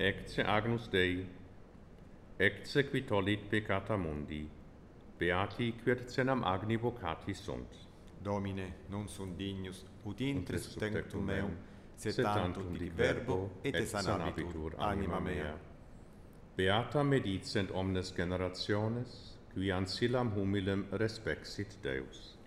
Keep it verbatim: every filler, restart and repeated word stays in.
Ecce agnus Dei, ecce qui tollit peccata mundi, beati qui et cenam agni vocati sunt. Domine, non sunt dignus, ut intres Intres tectum meum, sed tantum dic verbo, et sanabitur anima mea. Beata medicent omnes generationes, qui ancillam humilem respexit Deus.